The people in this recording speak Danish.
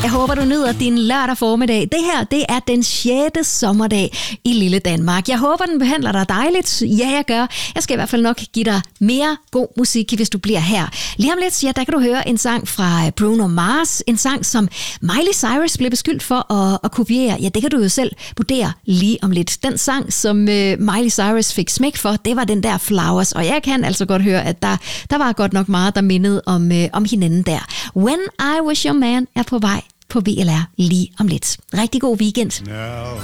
Jeg håber, du nyder din lørdag formiddag. Det her, det er den 6. sommerdag i lille Danmark. Jeg håber, den behandler dig dejligt. Ja, jeg gør. Jeg skal i hvert fald nok give dig mere god musik, hvis du bliver her. Lige om lidt, ja, der kan du høre en sang fra Bruno Mars. En sang, som Miley Cyrus blev beskyldt for at kopiere. Ja, det kan du jo selv vurdere lige om lidt. Den sang, som Miley Cyrus fik smæk for, det var den der Flowers. Og jeg kan altså godt høre, at der var godt nok meget, der mindede om hinanden der. When I Was Your Man er på vej på VLR lige om lidt. Rigtig god weekend. Now